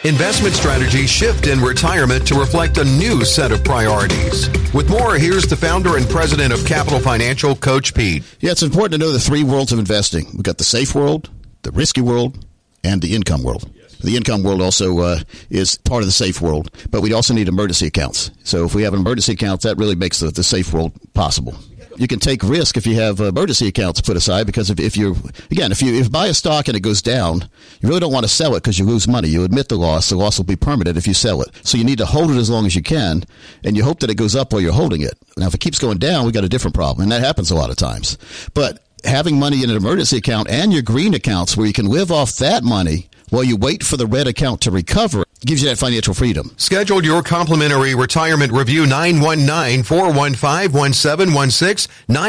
Investment strategies shift in retirement to reflect a new set of priorities. With more, here's the founder and president of Capital Financial, Coach Pete. Yeah, it's important to know the three worlds of investing. We've got the safe world, the risky world, and the income world. The income world also is part of the safe world, but we also need emergency accounts. So if we have an emergency account, that really makes the safe world possible. You can take risk if you have emergency accounts put aside, because if you buy a stock and it goes down, you really don't want to sell it because you lose money. You admit the loss will be permanent if you sell it. So you need to hold it as long as you can, and you hope that it goes up while you're holding it. Now, if it keeps going down, we've got a different problem, and that happens a lot of times. But having money in an emergency account and your green accounts where you can live off that money while you wait for the red account to recover gives you that financial freedom. Schedule your complimentary retirement review, 919-415-1716,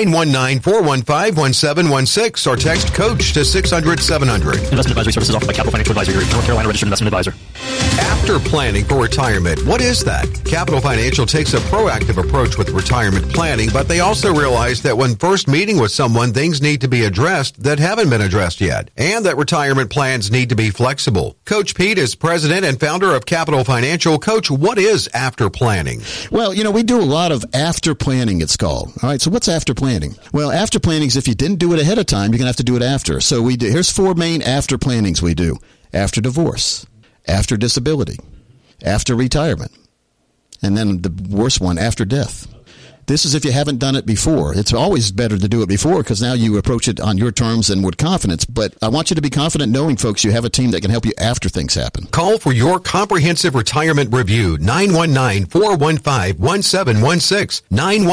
919-415-1716, or text COACH to 600-700. Investment advisory services offered by Capital Financial Advisory Group, North Carolina registered investment advisor. After planning for retirement, what is that? Capital Financial takes a proactive approach with retirement planning, but they also realize that when first meeting with someone, things need to be addressed that haven't been addressed yet, and that retirement plans need to be flexible. Coach Pete is president and founder of Capital Financial. Coach, what is after planning? Well, we do a lot of after planning, it's called. All right, so what's after planning? Well, after planning is if you didn't do it ahead of time, you're going to have to do it after. So here's four main after plannings we do. After divorce, after disability, after retirement, and then the worst one, after death. This is if you haven't done it before. It's always better to do it before because now you approach it on your terms and with confidence. But I want you to be confident knowing, folks, you have a team that can help you after things happen. Call for your comprehensive retirement review, 919-415-1716,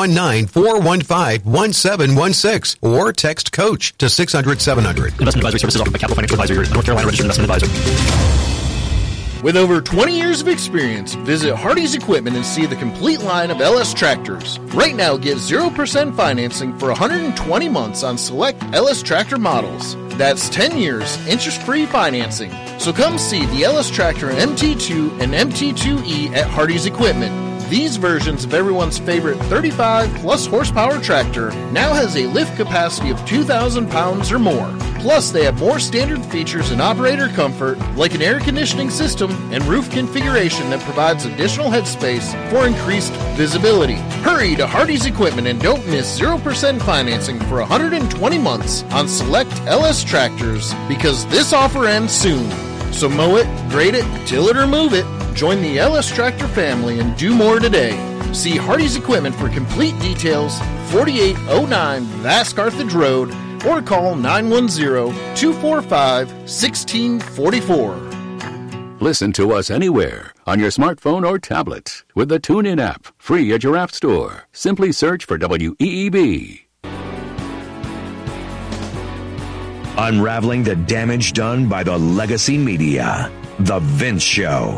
919-415-1716, or text COACH to 600-700. Investment advisory services offered by Capital Financial Advisory Group, North Carolina registered investment advisor. With over 20 years of experience, visit Hardy's Equipment and see the complete line of LS tractors. Right now, get 0% financing for 120 months on select LS tractor models. That's 10 years interest-free financing. So come see the LS Tractor MT2 and MT2E at Hardy's Equipment. These versions of everyone's favorite 35-plus horsepower tractor now has a lift capacity of 2,000 pounds or more. Plus, they have more standard features and operator comfort, like an air conditioning system and roof configuration that provides additional headspace for increased visibility. Hurry to Hardy's Equipment and don't miss 0% financing for 120 months on select LS tractors, because this offer ends soon. So mow it, grade it, till it or move it. Join the LS Tractor family and do more today. See Hardy's Equipment for complete details, 4809 Vask Carthage Road, or call 910-245-1644. Listen to us anywhere on your smartphone or tablet with the TuneIn app, free at your app store. Simply search for WEEB. Unraveling the damage done by the legacy media. The Vince Show.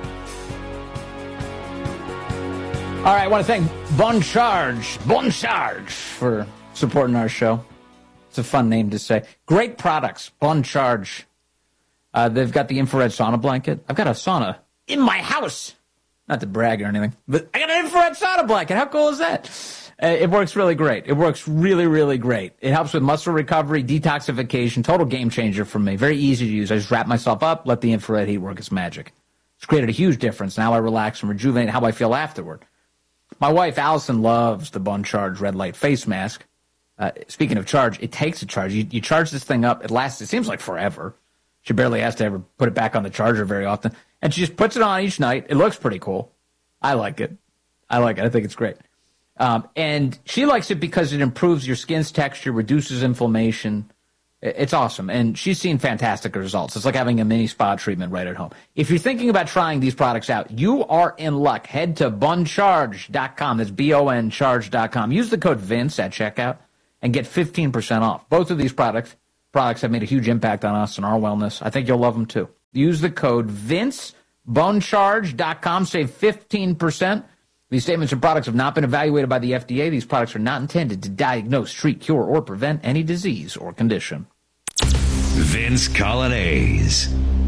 All right, I want to thank Bon Charge for supporting our show. It's a fun name to say. Great products, Bon Charge. They've got the infrared sauna blanket. I've got a sauna in my house. Not to brag or anything, but I got an infrared sauna blanket. How cool is that? It works really great. It works really, really great. It helps with muscle recovery, detoxification, total game changer for me. Very easy to use. I just wrap myself up, let the infrared heat work its magic. It's created a huge difference. Now I relax and rejuvenate how I feel afterward. My wife, Allison, loves the Bon Charge red light face mask. Speaking of charge, it takes a charge. You charge this thing up. It lasts, it seems like forever. She barely has to ever put it back on the charger very often. And she just puts it on each night. It looks pretty cool. I like it. I think it's great. And she likes it because it improves your skin's texture, reduces inflammation. It's awesome. And she's seen fantastic results. It's like having a mini spa treatment right at home. If you're thinking about trying these products out, you are in luck. Head to boncharge.com. That's BON charge.com. Use the code Vince at checkout and get 15% off. Both of these products have made a huge impact on us and our wellness. I think you'll love them too. Use the code Vince, boncharge.com. Save 15%. These statements and products have not been evaluated by the FDA. These products are not intended to diagnose, treat, cure, or prevent any disease or condition. Vince Colonnese.